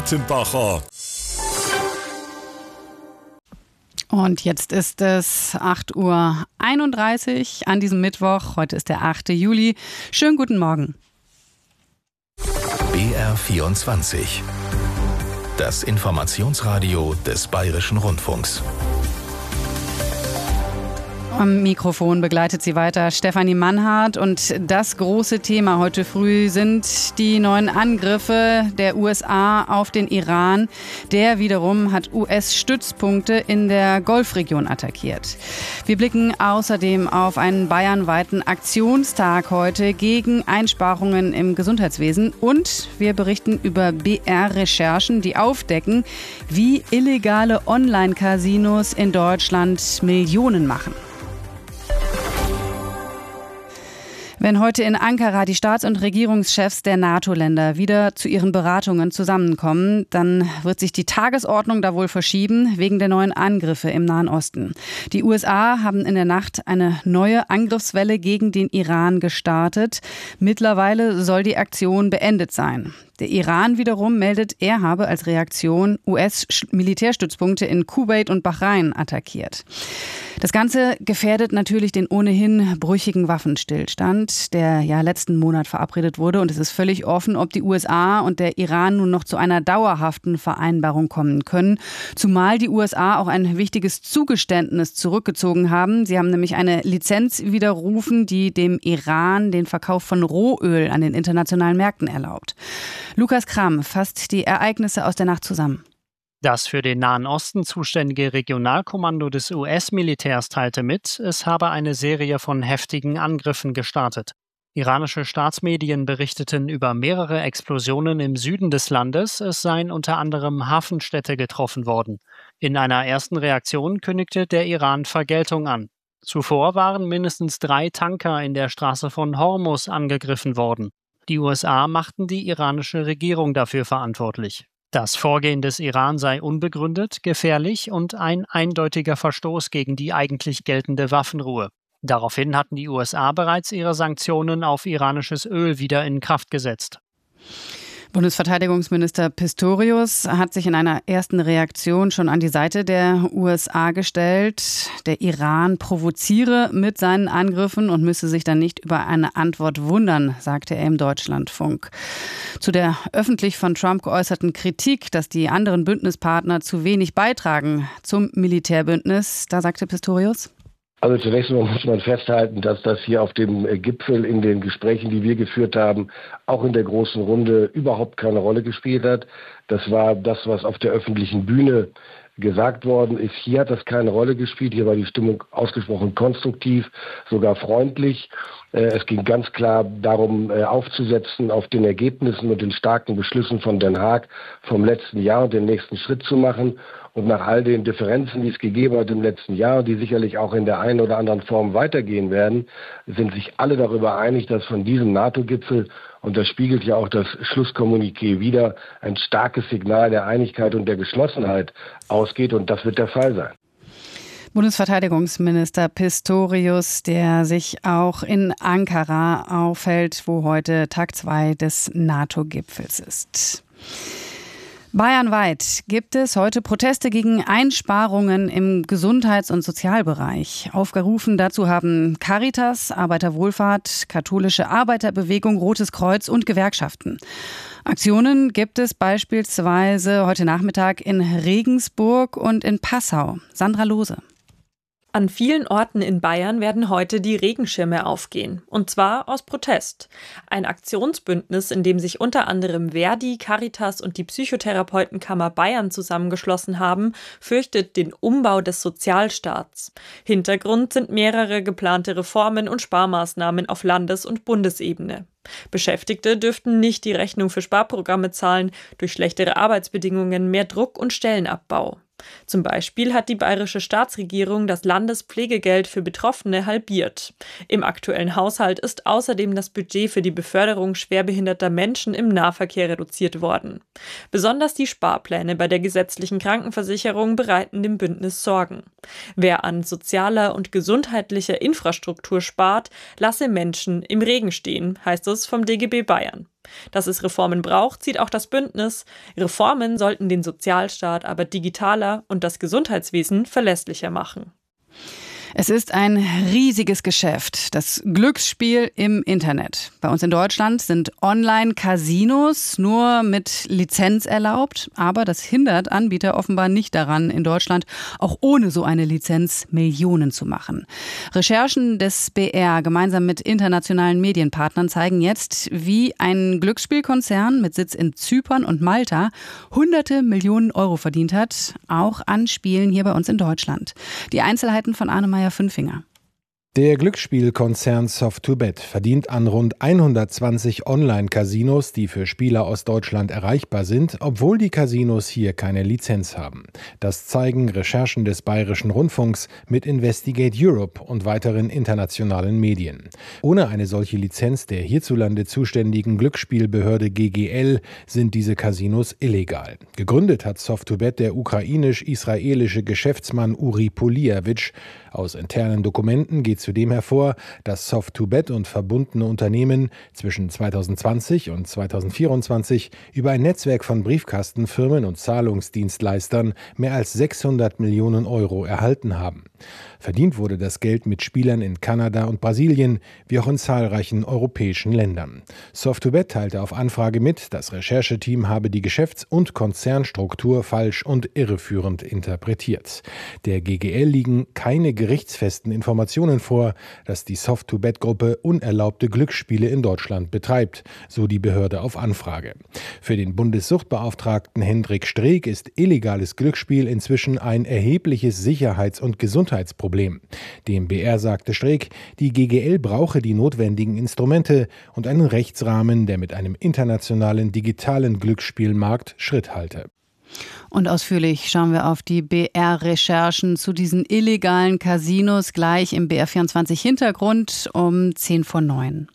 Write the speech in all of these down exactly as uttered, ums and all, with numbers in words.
Rickenbacher. Und jetzt ist es acht Uhr einunddreißig an diesem Mittwoch. Heute ist der achte Juli. Schönen guten Morgen. B R vierundzwanzig. Das Informationsradio des Bayerischen Rundfunks. Am Mikrofon begleitet sie weiter Stefanie Mannhardt. Und das große Thema heute früh sind die neuen Angriffe der U S A auf den Iran. Der wiederum hat U S-Stützpunkte in der Golfregion attackiert. Wir blicken außerdem auf einen bayernweiten Aktionstag heute gegen Einsparungen im Gesundheitswesen. Und wir berichten über B R-Recherchen, die aufdecken, wie illegale Online-Casinos in Deutschland Millionen machen. Wenn heute in Ankara die Staats- und Regierungschefs der NATO-Länder wieder zu ihren Beratungen zusammenkommen, dann wird sich die Tagesordnung da wohl verschieben wegen der neuen Angriffe im Nahen Osten. Die U S A haben in der Nacht eine neue Angriffswelle gegen den Iran gestartet. Mittlerweile soll die Aktion beendet sein. Der Iran wiederum meldet, er habe als Reaktion U S-Militärstützpunkte in Kuwait und Bahrain attackiert. Das Ganze gefährdet natürlich den ohnehin brüchigen Waffenstillstand, der ja letzten Monat verabredet wurde. Und es ist völlig offen, ob die U S A und der Iran nun noch zu einer dauerhaften Vereinbarung kommen können. Zumal die U S A auch ein wichtiges Zugeständnis zurückgezogen haben. Sie haben nämlich eine Lizenz widerrufen, die dem Iran den Verkauf von Rohöl an den internationalen Märkten erlaubt. Lukas Kram fasst die Ereignisse aus der Nacht zusammen. Das für den Nahen Osten zuständige Regionalkommando des U S-Militärs teilte mit, es habe eine Serie von heftigen Angriffen gestartet. Iranische Staatsmedien berichteten über mehrere Explosionen im Süden des Landes, es seien unter anderem Hafenstädte getroffen worden. In einer ersten Reaktion kündigte der Iran Vergeltung an. Zuvor waren mindestens drei Tanker in der Straße von Hormuz angegriffen worden. Die U S A machten die iranische Regierung dafür verantwortlich. Das Vorgehen des Iran sei unbegründet, gefährlich und ein eindeutiger Verstoß gegen die eigentlich geltende Waffenruhe. Daraufhin hatten die U S A bereits ihre Sanktionen auf iranisches Öl wieder in Kraft gesetzt. Bundesverteidigungsminister Pistorius hat sich in einer ersten Reaktion schon an die Seite der U S A gestellt. Der Iran provoziere mit seinen Angriffen und müsse sich dann nicht über eine Antwort wundern, sagte er im Deutschlandfunk. Zu der öffentlich von Trump geäußerten Kritik, dass die anderen Bündnispartner zu wenig beitragen zum Militärbündnis, da sagte Pistorius: Also zunächst einmal muss man festhalten, dass das hier auf dem Gipfel in den Gesprächen, die wir geführt haben, auch in der großen Runde überhaupt keine Rolle gespielt hat. Das war das, was auf der öffentlichen Bühne gesagt worden ist. Hier hat das keine Rolle gespielt. Hier war die Stimmung ausgesprochen konstruktiv, sogar freundlich. Es ging ganz klar darum, aufzusetzen auf den Ergebnissen und den starken Beschlüssen von Den Haag vom letzten Jahr und den nächsten Schritt zu machen. Und nach all den Differenzen, die es gegeben hat im letzten Jahr, die sicherlich auch in der einen oder anderen Form weitergehen werden, sind sich alle darüber einig, dass von diesem NATO-Gipfel, und das spiegelt ja auch das Schlusskommuniqué wider, ein starkes Signal der Einigkeit und der Geschlossenheit ausgeht. Und das wird der Fall sein. Bundesverteidigungsminister Pistorius, der sich auch in Ankara aufhält, wo heute Tag zwei des NATO-Gipfels ist. Bayernweit gibt es heute Proteste gegen Einsparungen im Gesundheits- und Sozialbereich. Aufgerufen dazu haben Caritas, Arbeiterwohlfahrt, Katholische Arbeiterbewegung, Rotes Kreuz und Gewerkschaften. Aktionen gibt es beispielsweise heute Nachmittag in Regensburg und in Passau. Sandra Lohse. An vielen Orten in Bayern werden heute die Regenschirme aufgehen. Und zwar aus Protest. Ein Aktionsbündnis, in dem sich unter anderem Verdi, Caritas und die Psychotherapeutenkammer Bayern zusammengeschlossen haben, fürchtet den Umbau des Sozialstaats. Hintergrund sind mehrere geplante Reformen und Sparmaßnahmen auf Landes- und Bundesebene. Beschäftigte dürften nicht die Rechnung für Sparprogramme zahlen, durch schlechtere Arbeitsbedingungen, mehr Druck und Stellenabbau. Zum Beispiel hat die bayerische Staatsregierung das Landespflegegeld für Betroffene halbiert. Im aktuellen Haushalt ist außerdem das Budget für die Beförderung schwerbehinderter Menschen im Nahverkehr reduziert worden. Besonders die Sparpläne bei der gesetzlichen Krankenversicherung bereiten dem Bündnis Sorgen. Wer an sozialer und gesundheitlicher Infrastruktur spart, lasse Menschen im Regen stehen, heißt es vom D G B Bayern. Dass es Reformen braucht, sieht auch das Bündnis. Reformen sollten den Sozialstaat aber digitaler und das Gesundheitswesen verlässlicher machen. Es ist ein riesiges Geschäft, das Glücksspiel im Internet. Bei uns in Deutschland sind Online-Casinos nur mit Lizenz erlaubt, aber das hindert Anbieter offenbar nicht daran, in Deutschland auch ohne so eine Lizenz Millionen zu machen. Recherchen des B R gemeinsam mit internationalen Medienpartnern zeigen jetzt, wie ein Glücksspielkonzern mit Sitz in Zypern und Malta hunderte Millionen Euro verdient hat, auch an Spielen hier bei uns in Deutschland. Die Einzelheiten von Arne Meyer-Fünfinger. Der Glücksspielkonzern Soft to Bet verdient an rund hundertzwanzig Online-Casinos, die für Spieler aus Deutschland erreichbar sind, obwohl die Casinos hier keine Lizenz haben. Das zeigen Recherchen des Bayerischen Rundfunks mit Investigate Europe und weiteren internationalen Medien. Ohne eine solche Lizenz der hierzulande zuständigen Glücksspielbehörde G G L sind diese Casinos illegal. Gegründet hat Soft to Bet der ukrainisch-israelische Geschäftsmann Uri Polievich. Aus internen Dokumenten geht zudem hervor, dass Soft to Bet und verbundene Unternehmen zwischen zweitausendzwanzig und zweitausendvierundzwanzig über ein Netzwerk von Briefkastenfirmen und Zahlungsdienstleistern mehr als sechshundert Millionen Euro erhalten haben. Verdient wurde das Geld mit Spielern in Kanada und Brasilien, wie auch in zahlreichen europäischen Ländern. Soft to Bet teilte auf Anfrage mit, das Rechercheteam habe die Geschäfts- und Konzernstruktur falsch und irreführend interpretiert. Der G G L liegen keine gerichtsfesten Informationen vor, dass die Soft to Bet-Gruppe unerlaubte Glücksspiele in Deutschland betreibt, so die Behörde auf Anfrage. Für den Bundessuchtbeauftragten Hendrik Streeck ist illegales Glücksspiel inzwischen ein erhebliches Sicherheits- und Gesundheitsproblem. Dem B R sagte Streeck, die G G L brauche die notwendigen Instrumente und einen Rechtsrahmen, der mit einem internationalen digitalen Glücksspielmarkt Schritt halte. Und ausführlich schauen wir auf die B R-Recherchen zu diesen illegalen Casinos gleich im B R vierundzwanzig Hintergrund um zehn vor neun.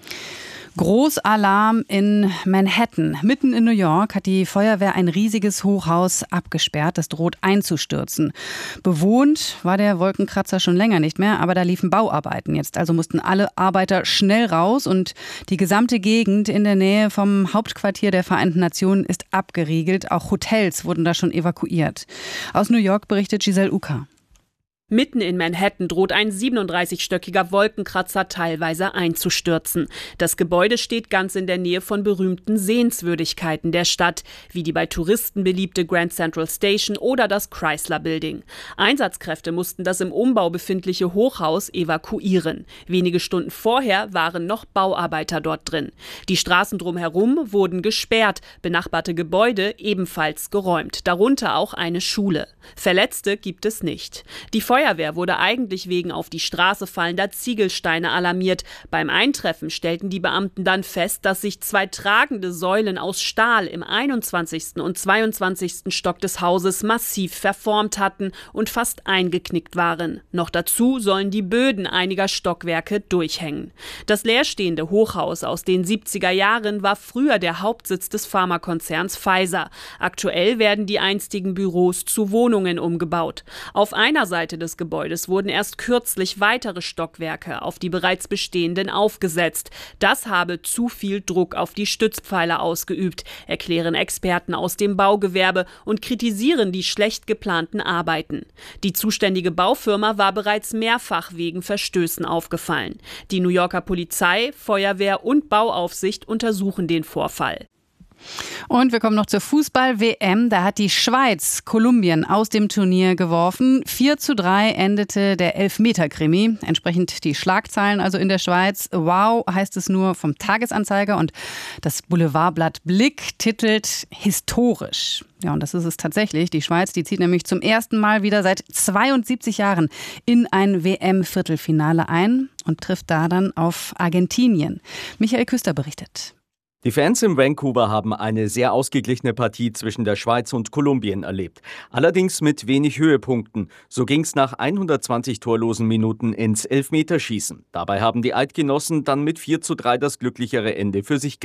Großalarm in Manhattan. Mitten in New York hat die Feuerwehr ein riesiges Hochhaus abgesperrt. Das droht einzustürzen. Bewohnt war der Wolkenkratzer schon länger nicht mehr, aber da liefen Bauarbeiten jetzt. Also mussten alle Arbeiter schnell raus und die gesamte Gegend in der Nähe vom Hauptquartier der Vereinten Nationen ist abgeriegelt. Auch Hotels wurden da schon evakuiert. Aus New York berichtet Giselle Uka. Mitten in Manhattan droht ein siebenunddreißigstöckiger Wolkenkratzer teilweise einzustürzen. Das Gebäude steht ganz in der Nähe von berühmten Sehenswürdigkeiten der Stadt, wie die bei Touristen beliebte Grand Central Station oder das Chrysler Building. Einsatzkräfte mussten das im Umbau befindliche Hochhaus evakuieren. Wenige Stunden vorher waren noch Bauarbeiter dort drin. Die Straßen drumherum wurden gesperrt, benachbarte Gebäude ebenfalls geräumt, darunter auch eine Schule. Verletzte gibt es nicht. Die Feuerwehr Feuerwehr wurde eigentlich wegen auf die Straße fallender Ziegelsteine alarmiert. Beim Eintreffen stellten die Beamten dann fest, dass sich zwei tragende Säulen aus Stahl im einundzwanzigsten und zweiundzwanzigsten Stock des Hauses massiv verformt hatten und fast eingeknickt waren. Noch dazu sollen die Böden einiger Stockwerke durchhängen. Das leerstehende Hochhaus aus den siebziger Jahren war früher der Hauptsitz des Pharmakonzerns Pfizer. Aktuell werden die einstigen Büros zu Wohnungen umgebaut. Auf einer Seite des Gebäudes wurden erst kürzlich weitere Stockwerke auf die bereits bestehenden aufgesetzt. Das habe zu viel Druck auf die Stützpfeiler ausgeübt, erklären Experten aus dem Baugewerbe und kritisieren die schlecht geplanten Arbeiten. Die zuständige Baufirma war bereits mehrfach wegen Verstößen aufgefallen. Die New Yorker Polizei, Feuerwehr und Bauaufsicht untersuchen den Vorfall. Und wir kommen noch zur Fußball-W M. Da hat die Schweiz Kolumbien aus dem Turnier geworfen. vier zu drei endete der Elfmeter-Krimi. Entsprechend die Schlagzeilen also in der Schweiz. Wow, heißt es nur vom Tagesanzeiger. Und das Boulevardblatt Blick titelt historisch. Ja, und das ist es tatsächlich. Die Schweiz, die zieht nämlich zum ersten Mal wieder seit zweiundsiebzig Jahren in ein W M-Viertelfinale ein und trifft da dann auf Argentinien. Michael Küster berichtet. Die Fans in Vancouver haben eine sehr ausgeglichene Partie zwischen der Schweiz und Kolumbien erlebt. Allerdings mit wenig Höhepunkten. So ging es nach hundertzwanzig torlosen Minuten ins Elfmeterschießen. Dabei haben die Eidgenossen dann mit vier zu drei das glücklichere Ende für sich gehabt.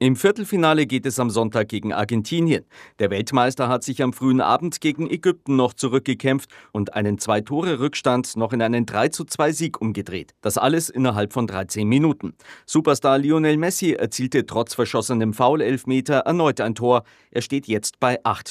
Im Viertelfinale geht es am Sonntag gegen Argentinien. Der Weltmeister hat sich am frühen Abend gegen Ägypten noch zurückgekämpft und einen Zwei-Tore-Rückstand noch in einen drei zu zwei Sieg umgedreht. Das alles innerhalb von dreizehn Minuten. Superstar Lionel Messi erzielte trotz verschossenem Foul-Elfmeter erneut ein Tor. Er steht jetzt bei acht